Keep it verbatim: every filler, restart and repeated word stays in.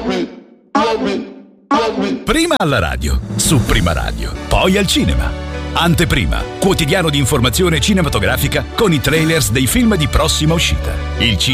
Prima alla radio, su Prima Radio, poi al cinema. Anteprima, quotidiano di informazione cinematografica con i trailers dei film di prossima uscita. Il cinema